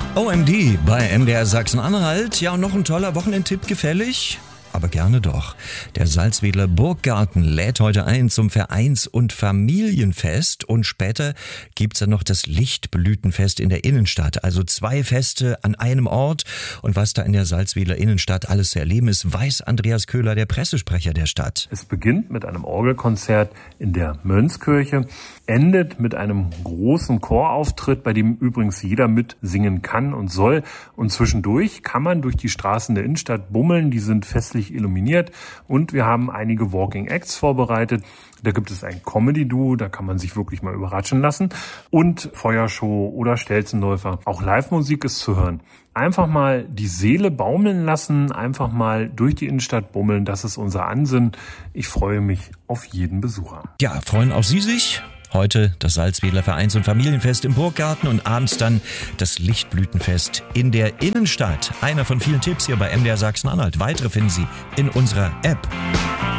OMD bei MDR Sachsen-Anhalt. Ja, und noch ein toller Wochenendtipp gefällig? Aber gerne doch. Der Salzwedler Burggarten lädt heute ein zum Vereins- und Familienfest. Und später gibt's dann noch das Lichtblütenfest in der Innenstadt. Also 2 Feste an einem Ort. Und was da in der Salzwedler Innenstadt alles zu erleben ist, weiß Andreas Köhler, der Pressesprecher der Stadt. Es beginnt mit einem Orgelkonzert in der Mönchskirche, endet mit einem großen Chorauftritt, bei dem übrigens jeder mitsingen kann und soll. Und zwischendurch kann man durch die Straßen der Innenstadt bummeln. Die sind festlich illuminiert und wir haben einige Walking Acts vorbereitet. Da gibt es ein Comedy-Duo, da kann man sich wirklich mal überraschen lassen und Feuershow oder Stelzenläufer. Auch Live-Musik ist zu hören. Einfach mal die Seele baumeln lassen, einfach mal durch die Innenstadt bummeln, das ist unser Ansinnen. Ich freue mich auf jeden Besucher. Ja, freuen auch Sie sich? Heute das Salzwedler Vereins- und Familienfest im Burggarten und abends dann das Lichtblütenfest in der Innenstadt. Einer von vielen Tipps hier bei MDR Sachsen-Anhalt. Weitere finden Sie in unserer App.